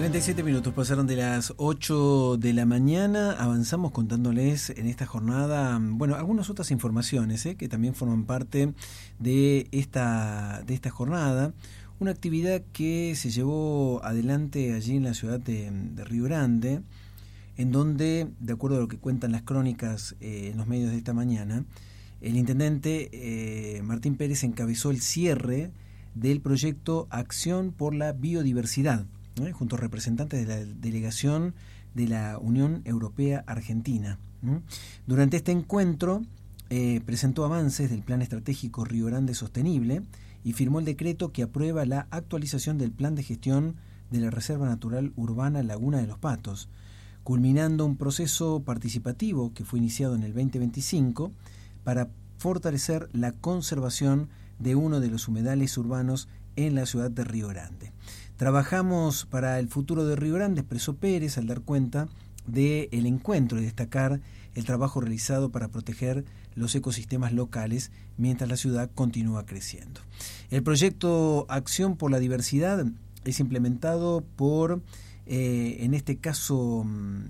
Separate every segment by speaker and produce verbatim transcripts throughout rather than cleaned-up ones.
Speaker 1: cuarenta y siete minutos pasaron de las ocho de la mañana. Avanzamos contándoles en esta jornada, bueno, algunas otras informaciones ¿eh? que también forman parte de esta, de esta jornada. Una actividad que se llevó adelante allí en la ciudad de, de Río Grande, en donde, de acuerdo a lo que cuentan las crónicas eh, en los medios de esta mañana, el intendente eh, Martín Pérez encabezó el cierre del proyecto Acción por la Biodiversidad, ¿eh? junto a representantes de la delegación de la Unión Europea Argentina. ¿eh? Durante este encuentro eh, presentó avances del Plan Estratégico Río Grande Sostenible y firmó el decreto que aprueba la actualización del Plan de Gestión de la Reserva Natural Urbana Laguna de los Patos, culminando un proceso participativo que fue iniciado en el veinte veinticinco para fortalecer la conservación de uno de los humedales urbanos en la ciudad de Río Grande. Trabajamos para el futuro de Río Grande, expresó Pérez al dar cuenta del encuentro y destacar el trabajo realizado para proteger los ecosistemas locales mientras la ciudad continúa creciendo. El proyecto Acción por la Diversidad es implementado por, eh, en este caso,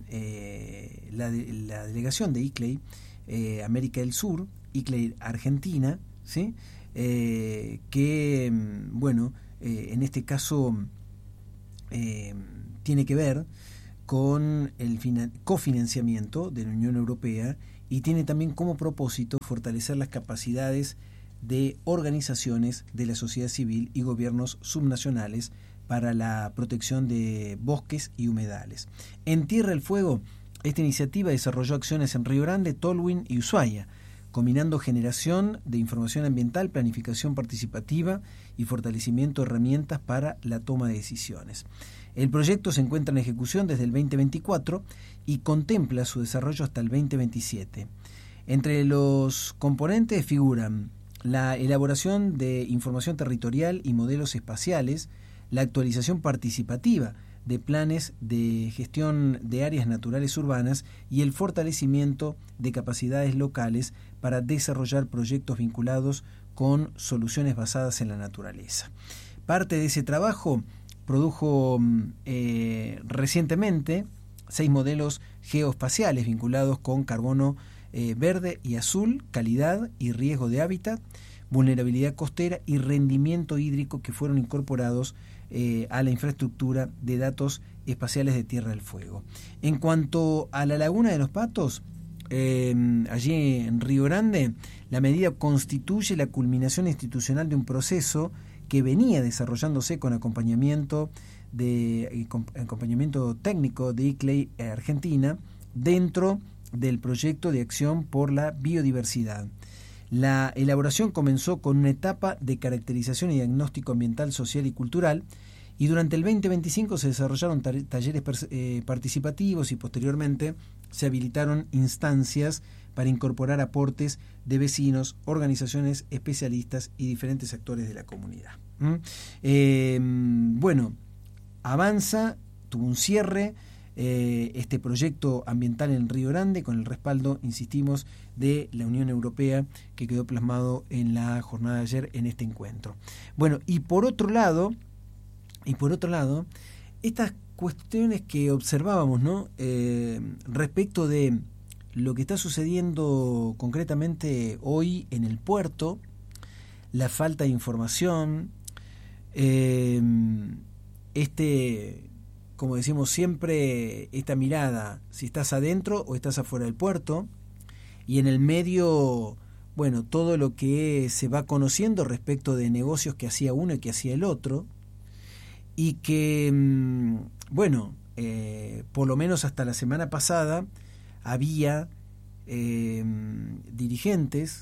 Speaker 1: eh, la, la delegación de I C L E I eh, América del Sur, I C L E I Argentina, ¿sí? Eh, que, bueno, eh, en este caso eh, tiene que ver con el finan- cofinanciamiento de la Unión Europea y tiene también como propósito fortalecer las capacidades de organizaciones de la sociedad civil y gobiernos subnacionales para la protección de bosques y humedales. En Tierra del Fuego, esta iniciativa desarrolló acciones en Río Grande, Tolwyn y Ushuaia, combinando generación de información ambiental, planificación participativa y fortalecimiento de herramientas para la toma de decisiones. El proyecto se encuentra en ejecución desde el veinte veinticuatro y contempla su desarrollo hasta el veinte veintisiete. Entre los componentes figuran la elaboración de información territorial y modelos espaciales, la actualización participativa de planes de gestión de áreas naturales urbanas y el fortalecimiento de capacidades locales para desarrollar proyectos vinculados con soluciones basadas en la naturaleza. Parte de ese trabajo produjo eh, recientemente seis modelos geoespaciales vinculados con carbono eh, verde y azul, calidad y riesgo de hábitat, vulnerabilidad costera y rendimiento hídrico que fueron incorporados eh, a la infraestructura de datos espaciales de Tierra del Fuego. En cuanto a la Laguna de los Patos, eh, allí en Río Grande, la medida constituye la culminación institucional de un proceso que venía desarrollándose con acompañamiento de acompañamiento técnico de I C L E I Argentina dentro del proyecto de acción por la biodiversidad. La elaboración comenzó con una etapa de caracterización y diagnóstico ambiental, social y cultural, y durante el veinte veinticinco se desarrollaron tar- talleres per- eh, participativos y posteriormente se habilitaron instancias para incorporar aportes de vecinos, organizaciones especialistas y diferentes actores de la comunidad. ¿Mm? Eh, bueno, avanza, tuvo un cierre eh, este proyecto ambiental en Río Grande con el respaldo, insistimos, de la Unión Europea, que quedó plasmado en la jornada de ayer en este encuentro. Bueno, y por otro lado, y por otro lado, estas cuestiones que observábamos, ¿no? Eh, respecto de lo que está sucediendo concretamente hoy en el puerto, la falta de información, eh, este, como decimos siempre, esta mirada, si estás adentro o estás afuera del puerto, y en el medio, bueno, todo lo que se va conociendo respecto de negocios que hacía uno y que hacía el otro, y que, bueno, eh, por lo menos hasta la semana pasada había eh, dirigentes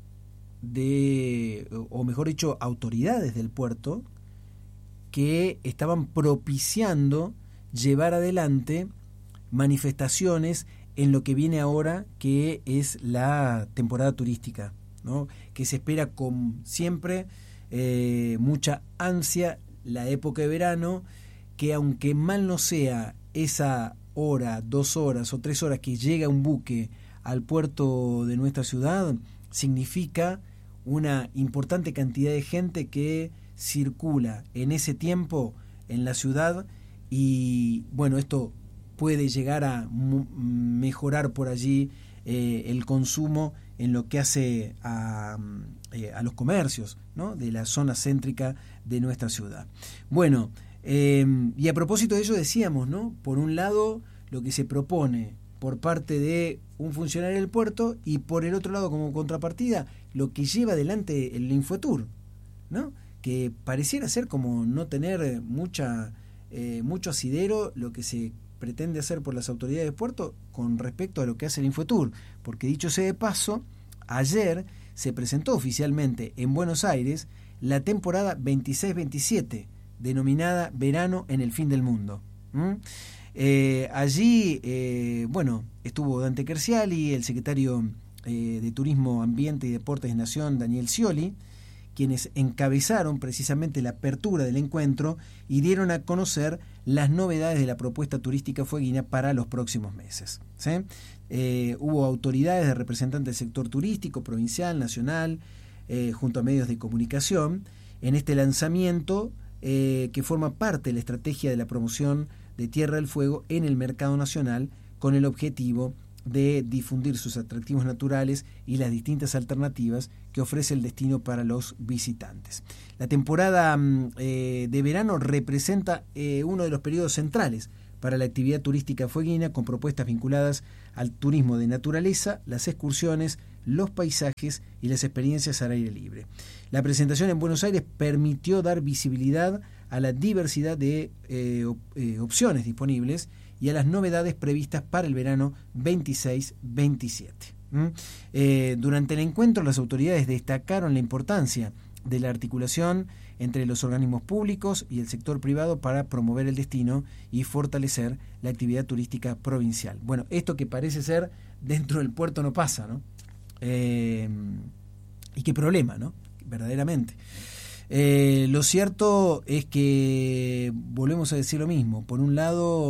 Speaker 1: de, o mejor dicho, autoridades del puerto que estaban propiciando llevar adelante manifestaciones en lo que viene ahora, que es la temporada turística, ¿no? Que se espera con siempre eh, mucha ansia la época de verano, que aunque mal no sea esa hora, dos horas o tres horas que llega un buque al puerto de nuestra ciudad, significa una importante cantidad de gente que circula en ese tiempo en la ciudad y bueno, esto puede llegar a m- mejorar por allí eh, el consumo en lo que hace a, eh, a los comercios, ¿no?, de la zona céntrica de nuestra ciudad. Bueno, eh, y a propósito de ello decíamos, ¿no?, por un lado lo que se propone por parte de un funcionario del puerto y por el otro lado como contrapartida lo que lleva adelante el Infotour, ¿no?, que pareciera ser como no tener mucha eh, mucho asidero lo que se pretende hacer por las autoridades de puerto con respecto a lo que hace el Infotour, porque dicho sea de paso, ayer se presentó oficialmente en Buenos Aires la temporada veintiséis veintisiete, denominada Verano en el Fin del Mundo. ¿Mm? Eh, allí, eh, bueno, estuvo Dante Kerciali, el secretario eh, de Turismo, Ambiente y Deportes de Nación, Daniel Scioli, quienes encabezaron precisamente la apertura del encuentro y dieron a conocer las novedades de la propuesta turística fueguina para los próximos meses. ¿Sí? Eh, hubo autoridades de representantes del sector turístico, provincial, nacional, eh, junto a medios de comunicación, en este lanzamiento eh, que forma parte de la estrategia de la promoción de Tierra del Fuego en el mercado nacional, con el objetivo de difundir sus atractivos naturales y las distintas alternativas que ofrece el destino para los visitantes. La temporada eh, de verano representa eh, uno de los periodos centrales para la actividad turística fueguina, con propuestas vinculadas al turismo de naturaleza, las excursiones, los paisajes y las experiencias al aire libre. La presentación en Buenos Aires permitió dar visibilidad a la diversidad de eh, op- eh, opciones disponibles y a las novedades previstas para el verano veintiséis veintisiete. ¿Mm? Eh, durante el encuentro, las autoridades destacaron la importancia de la articulación entre los organismos públicos y el sector privado para promover el destino y fortalecer la actividad turística provincial. Bueno, esto que parece ser dentro del puerto no pasa, ¿no? Eh, y qué problema, ¿no? Verdaderamente. Eh, lo cierto es que volvemos a decir lo mismo. Por un lado,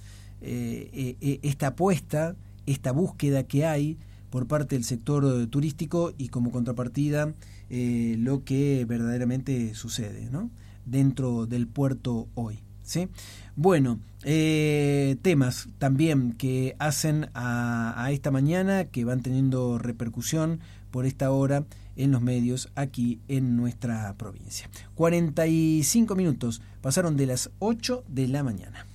Speaker 1: eh, eh, esta apuesta, esta búsqueda que hay por parte del sector turístico y como contrapartida eh, lo que verdaderamente sucede, ¿no?, dentro del puerto hoy. ¿Sí? Bueno, eh, temas también que hacen a, a esta mañana, que van teniendo repercusión por esta hora en los medios aquí en nuestra provincia. cuarenta y cinco minutos pasaron de las ocho de la mañana.